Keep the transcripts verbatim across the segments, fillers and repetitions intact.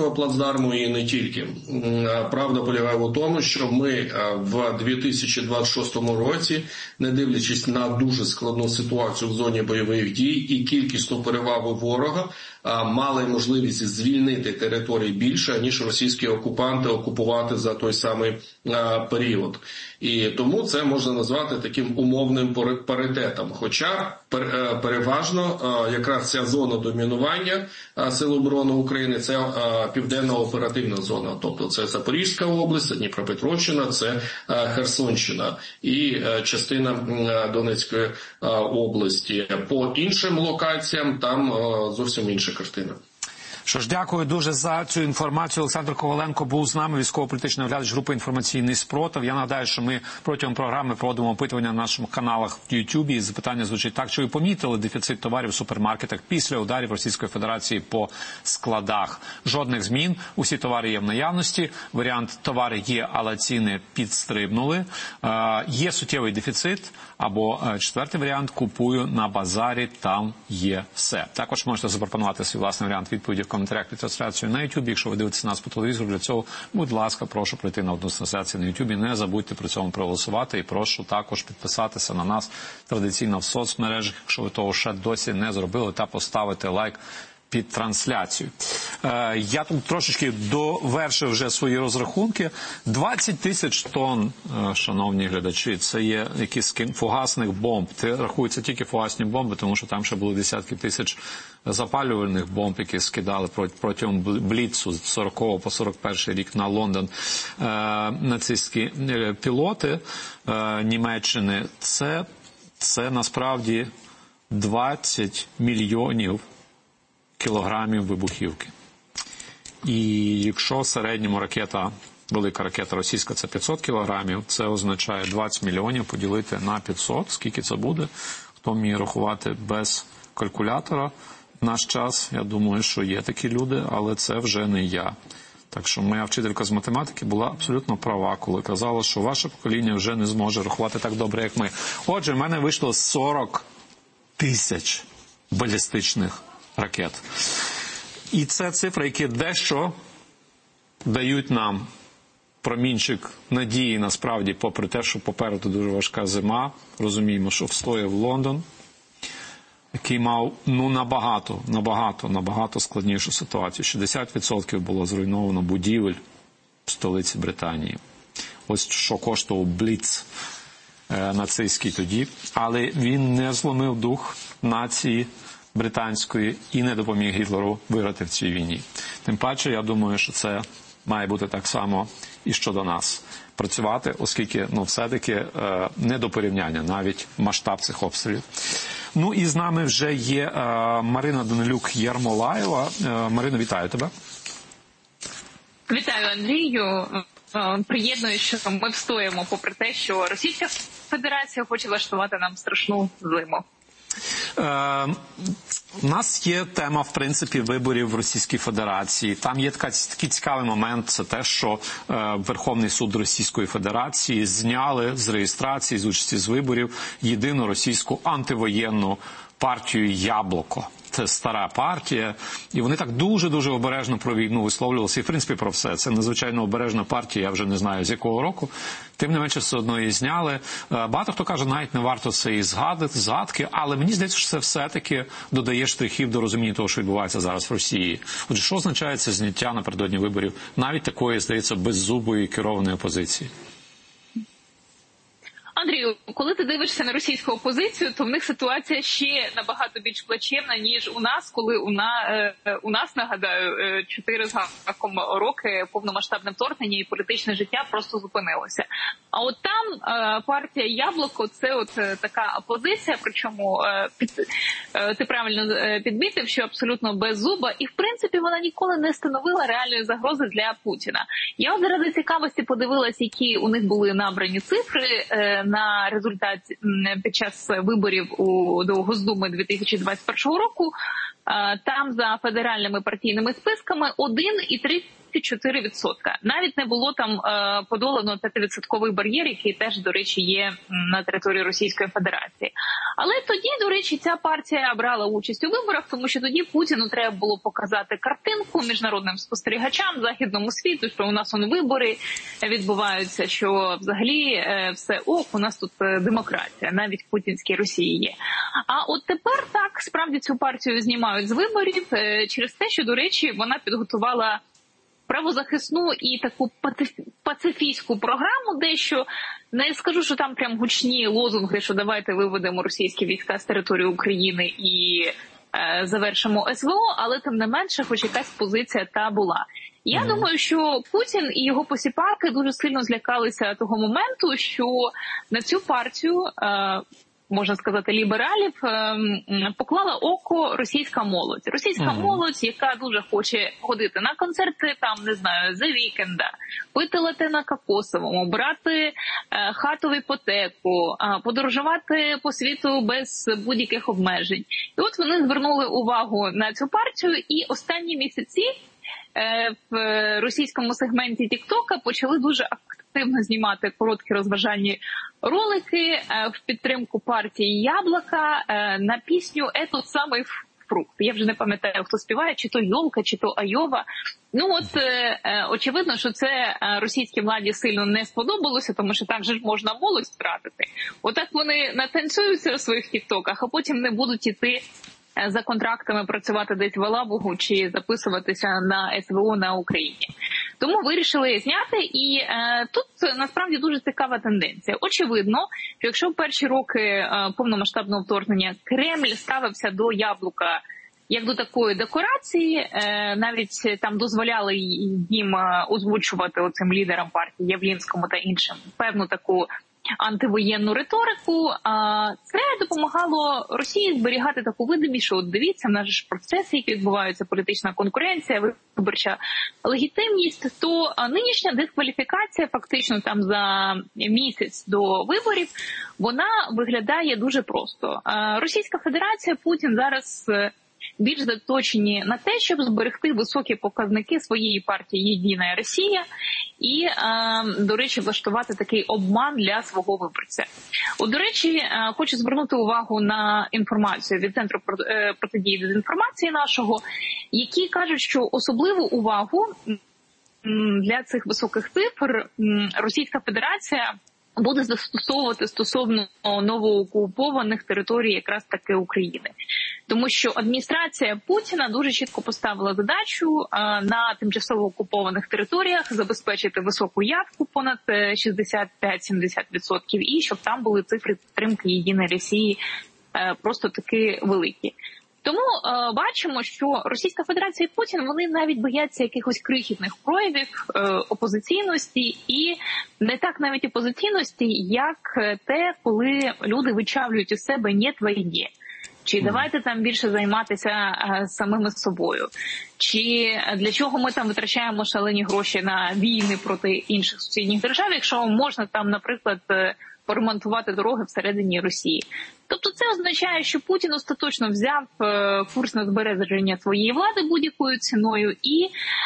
Курського плацдарму і не тільки. Правда полягає у тому, що ми в дві тисячі двадцять шостому році, не дивлячись на дуже складну ситуацію в зоні бойових дій і кількісну перевагу ворога, мали можливість звільнити території більше, ніж російські окупанти окупувати за той самий період. І тому це можна назвати таким умовним паритетом. Хоча переважно якраз ця зона домінування Сил оборони України – це південна оперативна зона. Тобто це Запорізька область, це Дніпропетровщина, це Херсонщина і частина Донецької області. По іншим локаціям там зовсім інша картина. Що ж, дякую дуже за цю інформацію. Олександр Коваленко був з нами, військово-політичний оглядач групи «Інформаційний спротив». Я нагадаю, що ми протягом програми проводимо опитування на наших каналах в Ютубі. І запитання звучить так: чи ви помітили дефіцит товарів в супермаркетах після ударів Російської Федерації по складах? Жодних змін. Усі товари є в наявності. Варіант «товари є, але ціни підстрибнули». Е, є суттєвий дефіцит. Або четвертий варіант: купую на базарі, там є все. Також можете запропонувати свій власний варіант відповіді в коментарях під трансляцією на Ютубі. Якщо ви дивитеся нас по телевізору, для цього, будь ласка, прошу прийти на одну з трансляцій на Ютубі. Не забудьте при цьому проголосувати і прошу також підписатися на нас традиційно в соцмережах, якщо ви того ще досі не зробили, та поставити лайк під трансляцію. Е, я тут трошечки довершив вже свої розрахунки. двадцять тисяч тонн, е, шановні глядачі, це є якісь фугасних бомб. Це рахуються тільки фугасні бомби, тому що там ще були десятки тисяч запалювальних бомб, які скидали протягом Бліцу з сорокового по сорок перший рік на Лондон е, нацистські пілоти е, Німеччини. Це, це насправді двадцять мільйонів кілограмів вибухівки. І якщо в середньому ракета, велика ракета російська, це п'ятсот кілограмів, це означає двадцять мільйонів поділити на п'ятсот. Скільки це буде? Хто вміє рахувати без калькулятора? В наш час, я думаю, що є такі люди, але це вже не я. Так що моя вчителька з математики була абсолютно права, коли казала, що ваше покоління вже не зможе рахувати так добре, як ми. Отже, в мене вийшло сорок тисяч балістичних ракет. І це цифри, які дещо дають нам промінчик надії, насправді, попри те, що попереду дуже важка зима. Розуміємо, що встояв Лондон, який мав, ну, набагато, набагато, набагато складнішу ситуацію. шістдесят відсотків було зруйновано будівель в столиці Британії. Ось що коштував Бліц е, нацистський тоді. Але він не зломив дух нації британської і не допоміг Гітлеру виграти в цій війні. Тим паче, я думаю, що це має бути так само і щодо нас. Працювати, оскільки, ну, все-таки е, не до порівняння навіть масштаб цих обстрілів. Ну і з нами вже є е, Марина Данилюк-Ярмолаєва. Е, Марино, вітаю тебе. Вітаю, Андрію. Приєднуюсь, що ми встоїмо попри те, що Російська Федерація хоче влаштувати нам страшну зиму. Е, у нас є тема, в принципі, виборів в Російській Федерації. Там є така, такий цікавий момент, це те, що е, Верховний суд Російської Федерації зняли з реєстрації, з участі з виборів, єдину російську антивоєнну партію «Яблоко». Це стара партія, і вони так дуже-дуже обережно про війну висловлювалися, і в принципі про все. Це надзвичайно обережна партія, я вже не знаю з якого року. Тим не менше, все одно її зняли. Багато хто каже, навіть не варто це і згадати, згадки, але мені здається, що це все-таки додає штрихів до розуміння того, що відбувається зараз в Росії. Отже, що означає це зняття напередодні виборів навіть такої, здається, беззубої керованої опозиції? Андрію, коли ти дивишся на російську опозицію, то в них ситуація ще набагато більш плачевна, ніж у нас, коли у, на, у нас, нагадаю, чотири з гаком роки повномасштабне вторгнення і політичне життя просто зупинилося. А от там партія «Яблоко» – це от така опозиція, причому під, ти правильно підмітив, що абсолютно без зуба, і в принципі вона ніколи не становила реальної загрози для Путіна. Я от заради цікавості подивилась, які у них були набрані цифри на результат під час виборів у, до Госдуми дві тисячі двадцять першого року. Там за федеральними партійними списками один і тридцять чотири відсотка. Навіть не було там подолано п'ятивідсотковий бар'єр, який теж, до речі, є на території Російської Федерації. Але тоді, до речі, ця партія брала участь у виборах, тому що тоді Путіну треба було показати картинку міжнародним спостерігачам, західному світу, що у нас он вибори відбуваються, що взагалі все ок, у нас тут демократія, навіть в путінській Росії є. А от тепер так, справді цю партію знімають з виборів через те, що, до речі, вона підготувала правозахисну і таку пацифістську програму, дещо, не скажу, що там прям гучні лозунги, що давайте виведемо російські війська з території України і е, завершимо ес ве о, але тим не менше, хоч якась позиція та була. Я mm-hmm. думаю, що Путін і його посіпаки дуже сильно злякалися того моменту, що на цю партію, е, можна сказати, лібералів, поклала око російська молодь. Російська mm-hmm. молодь, яка дуже хоче ходити на концерти, там, не знаю, The Weeknd, пити лате на Кокосовому, брати хату в іпотеку, подорожувати по світу без будь-яких обмежень. І от вони звернули увагу на цю партію, і останні місяці в російському сегменті Тік-Тока почали дуже активно знімати короткі розважальні ролики в підтримку партії «Яблока» на пісню «Етот самий фрукт». Я вже не пам'ятаю, хто співає, чи то Йолка, чи то Айова. Ну от, очевидно, що це російській владі сильно не сподобалося, тому що так же ж можна молодь втратити. Отак вони натанцюються у своїх тік-токах, а потім не будуть іти за контрактами працювати десь в Алабугу чи записуватися на ес ве о на Україні. Тому вирішили зняти, і е, тут насправді дуже цікава тенденція. Очевидно, що якщо в перші роки е, повномасштабного вторгнення Кремль ставився до «Яблука» як до такої декорації, е, навіть там дозволяли їм озвучувати оцим лідерам партії Явлінському та іншим певну таку антивоєнну риторику, це допомагало Росії зберігати таку видимість, що от дивіться, в нас ж процеси, які відбуваються, політична конкуренція, виборча легітимність, то нинішня дискваліфікація фактично там за місяць до виборів, вона виглядає дуже просто. Російська Федерація, Путін зараз більш заточені на те, щоб зберегти високі показники своєї партії «Єдина Росія» і, до речі, влаштувати такий обман для свого виборця. От, до речі, хочу звернути увагу на інформацію від Центру протидії дезінформації нашого, які кажуть, що особливу увагу для цих високих цифр Російська Федерація буде застосовувати стосовно новоокупованих територій якраз таки України. Тому що адміністрація Путіна дуже чітко поставила задачу на тимчасово окупованих територіях забезпечити високу явку понад шістдесят п'ять - сімдесят відсотків і щоб там були цифри підтримки «Єдиної Росії» просто таки великі. Тому е, бачимо, що Російська Федерація і Путін, вони навіть бояться якихось крихітних проявів е, опозиційності і не так навіть опозиційності, як те, коли люди вичавлюють у себе «не твоє». Чи давайте там більше займатися е, самими собою. Чи для чого ми там витрачаємо шалені гроші на війни проти інших сусідніх держав, якщо можна там, наприклад, поремонтувати дороги всередині Росії. Тобто це означає, що Путін остаточно взяв курс на збереження своєї влади будь-якою ціною, і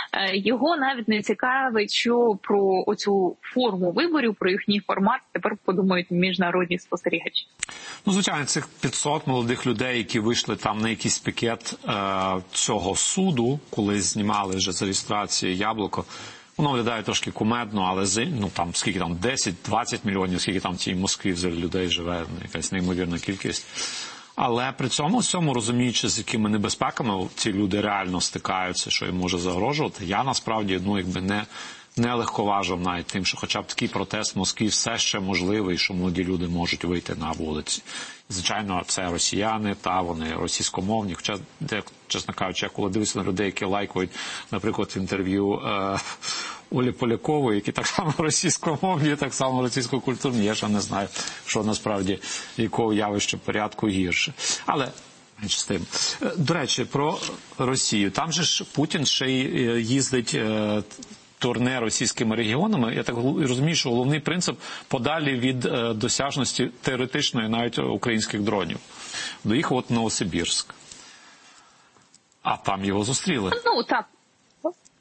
його навіть не цікавить, що про оцю форму виборів, про їхній формат тепер подумають міжнародні спостерігачі. Ну, звичайно, цих п'ятсот молодих людей, які вийшли там на якийсь пікет е, цього суду, коли знімали вже з реєстрації «Яблуко», воно виглядає трошки кумедно, але ну там скільки там десять-двадцять мільйонів, скільки там в цій Москві взагалі людей живе, якась неймовірна кількість. Але при цьому всьому, розуміючи, з якими небезпеками ці люди реально стикаються, що їм може загрожувати, я насправді ну якби не не легковажив навіть тим, що хоча б такий протест в Москві все ще можливий, що молоді люди можуть вийти на вулиці. Звичайно, це росіяни, та вони російськомовні. Хоча, де, чесно кажучи, я коли дивлюся на людей, які лайкають, наприклад, інтерв'ю е, Олі Полякової, які так само російськомовні, так само російськокультурні, я ще не знаю, що насправді якого явища порядку гірше. Але менше з тим. До речі, про Росію. Там же ж Путін ще й їздить е, турне російськими регіонами. Я так розумію, що головний принцип подалі від е, досяжності теоретичної навіть українських дронів. Доїхав от Новосибірськ. А там його зустріли. Ну, так.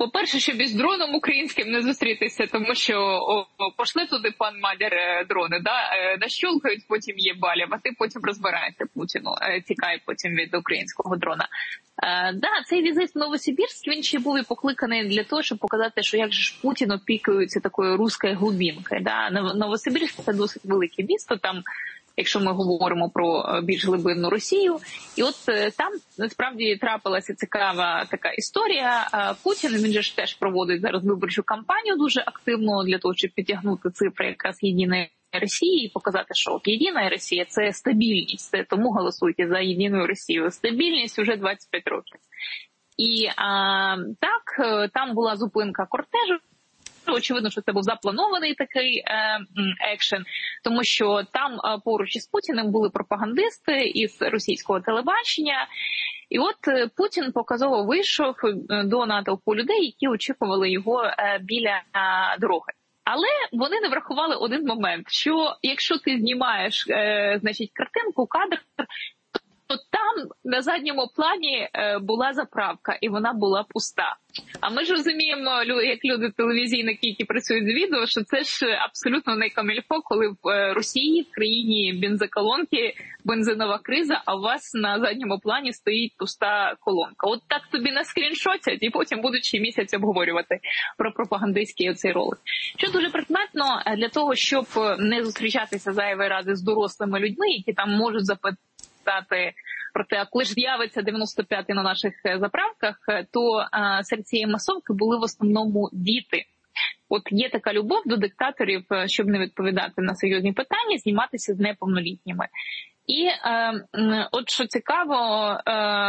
по-перше, щоб із дроном українським не зустрітися, тому що о, о, пошли туди пан Мадяр дрони, да? Нащолкають, потім є балів, а ти потім розбираєшся Путіну, тікає потім від українського дрона. Е, да, цей візит в Новосибірськ, він ще був і покликаний для того, щоб показати, що як же ж Путін опікується такою руською глубинкою. Да? Новосибірськ – це досить велике місто, там, якщо ми говоримо про більш глибинну Росію. І от там насправді трапилася цікава така історія. Путін, він же ж теж проводить зараз виборчу кампанію дуже активно для того, щоб підтягнути цифри якраз єдиної Росії і показати, що єдина Росія – це стабільність. Це тому голосуйте за єдину Росію. Стабільність уже двадцять п'ять років. І а, так, там була зупинка кортежу. Очевидно, що це був запланований такий е, екшен, тому що там е, поруч із Путіним були пропагандисти із російського телебачення. І от е, Путін показово вийшов до натовпу людей, які очікували його е, біля е, дороги. Але вони не врахували один момент, що якщо ти знімаєш е, значить, картинку, кадр, то там на задньому плані е, була заправка, і вона була пуста. А ми ж розуміємо, як люди телевізійники, які працюють з відео, що це ж абсолютно не камільфо, коли в Росії, в країні бензоколонки, бензинова криза, а у вас на задньому плані стоїть пуста колонка. От так тобі на скріншотять, і потім будуть ще місяць обговорювати про пропагандистський оцей ролик. Що дуже прикметно, для того, щоб не зустрічатися зайвої рази з дорослими людьми, які там можуть запитати про те, коли ж з'явиться дев'яносто п'ятий на наших заправках, то а, серед цієї масовки були в основному діти. От є така любов до диктаторів, щоб не відповідати на серйозні питання, зніматися з неповнолітніми. І е, от що цікаво, е,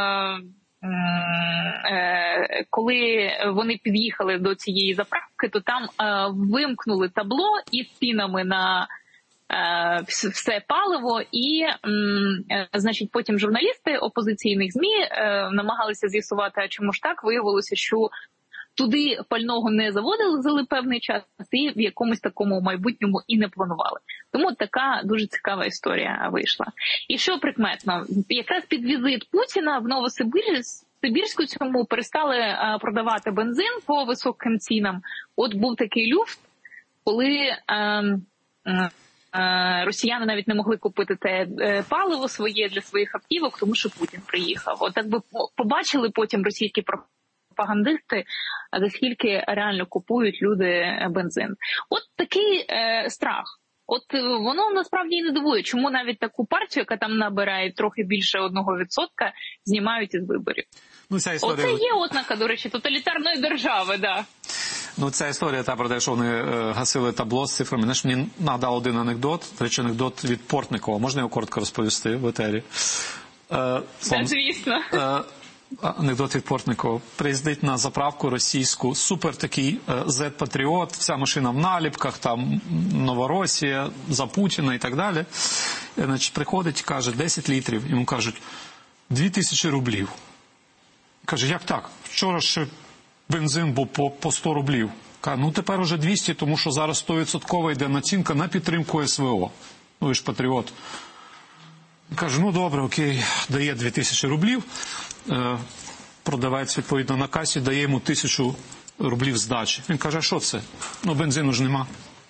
е, коли вони під'їхали до цієї заправки, то там е, вимкнули табло із цінами на все паливо, і, значить, потім журналісти опозиційних ЗМІ намагалися з'ясувати, а чому ж так, виявилося, що туди пального не заводили певний час, і в якомусь такому майбутньому і не планували. Тому така дуже цікава історія вийшла. І що прикметно, якраз під візит Путіна в Новосибірську цьому перестали продавати бензин по високим цінам. От був такий люфт, коли росіяни навіть не могли купити те паливо своє для своїх автівок, тому що Путін приїхав. От так би побачили потім російські пропагандисти, за скільки реально купують люди бензин. От такий е, страх. От воно насправді і не дивує, чому навіть таку партію, яка там набирає трохи більше одного відсотка, знімають із виборів. Ну, ця історія... Оце є ознака, до речі, тоталітарної держави, да. Ну, ця історія та про те, що вони е, гасили табло з цифрами. Знаєш, мені нагадав один анекдот, до речі, анекдот від Портникова. Можна його коротко розповісти в етері? Е, сам, звісно. Е, анекдот від Портникова. Приїздить на заправку російську, супер такий зет-патріот, вся машина в наліпках, там Новоросія, за Путіна і так далі. Значить, приходить, каже, десять літрів. Йому кажуть, дві тисячі рублів. Каже, як так? Вчора ще бензин був по, по сто рублів. Каже, ну тепер уже двісті, тому що зараз сто відсотків йде націнка на підтримку СВО. Ну, ви ж патріот. Каже, ну добре, окей, дає дві тисячі рублів. Е, продавець, відповідно, на касі дає йому тисячу рублів здачі. Він каже, а що це? Ну, бензину ж нема.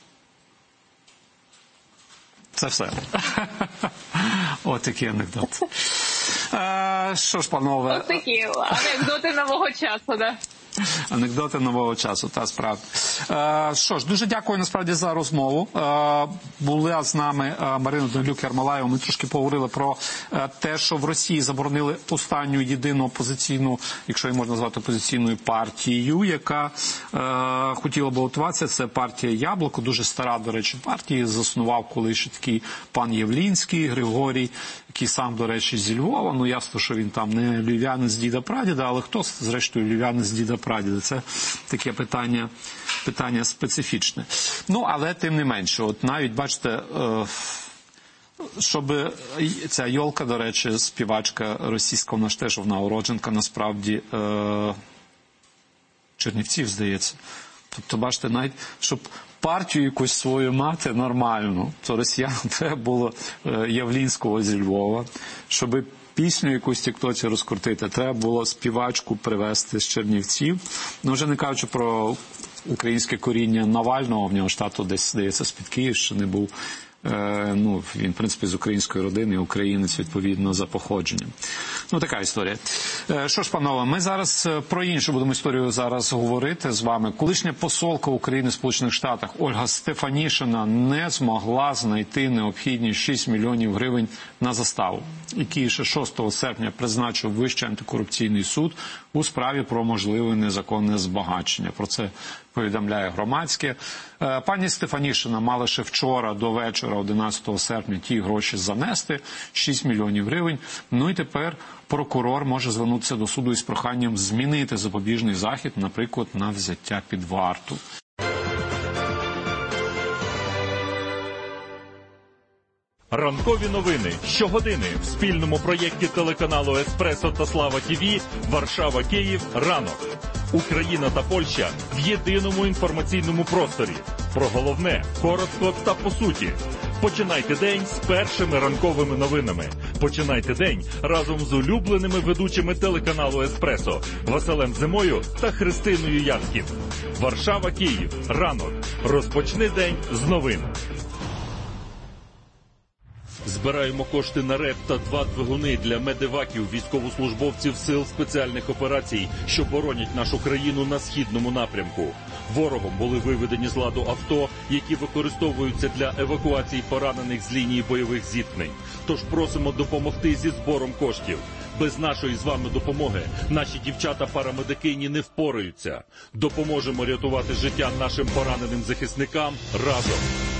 Це все. От такий анекдот. Е, що ж, панове? Ось такі анекдоти нового часу, так? Да? Анекдоти нового часу, та справді. Е, що ж, дуже дякую насправді за розмову. Е, була з нами е, Марина Данилюк-Ярмолаєва. Ми трошки поговорили про е, те, що в Росії заборонили останню єдину опозиційну, якщо її можна назвати опозиційною партією, яка е, хотіла балотуватися. Це партія Яблуко, дуже стара, до речі, партія. Заснував колись ще такий пан Явлінський, Григорій, який сам, до речі, зі Львова. Ну, ясно, що він там не львів'янин з діда-прадіда, але хто, зрештою, львів'янин з діда-прадіда? Це таке питання, питання специфічне. Ну, але тим не менше, от навіть, бачите, щоб ця Йолка, до речі, співачка російська, вона ж теж, вона уродженка, насправді, Чернівців, здається. Тобто, бачите, навіть, щоб партію якусь свою мати нормальну, то росіянам треба було Явлінського зі Львова, щоб пісню якусь в тіктоці розкрутити, треба було співачку привезти з Чернівців. Ну, вже не кажучи про українське коріння Навального, в нього ж тато десь, здається, з-під Київщини був. Е, ну, він, в принципі, з української родини, українець, відповідно, за походженням. Ну, така історія. Е, що ж, панове, ми зараз про іншу будемо історію зараз говорити з вами. Колишня посолка України в Сполучених Штатах Ольга Стефанішина не змогла знайти необхідні шість мільйонів гривень на заставу, який ще шостого серпня призначив Вищий антикорупційний суд у справі про можливе незаконне збагачення. Про це повідомляє громадське. Пані Стефанішина мала ще вчора до вечора, одинадцятого серпня, ті гроші занести, шість мільйонів гривень. Ну і тепер прокурор може звернутися до суду із проханням змінити запобіжний захід, наприклад, на взяття під варту. Ранкові новини щогодини в спільному проєкті телеканалу «Еспресо» та «Слава ТІВІ» Варшава-Київ ранок. Україна та Польща в єдиному інформаційному просторі. Про головне, коротко та по суті. Починайте день з першими ранковими новинами. Починайте день разом з улюбленими ведучими телеканалу «Еспресо» Василем Зимою та Христиною Яцьків. Варшава-Київ. Ранок. Розпочни день з новин. Збираємо кошти на РЕП та два двигуни для медеваків, військовослужбовців сил спеціальних операцій, що боронять нашу країну на східному напрямку. Ворогом були виведені з ладу авто, які використовуються для евакуації поранених з лінії бойових зіткнень. Тож просимо допомогти зі збором коштів. Без нашої з вами допомоги наші дівчата-парамедикині не впораються. Допоможемо рятувати життя нашим пораненим захисникам разом.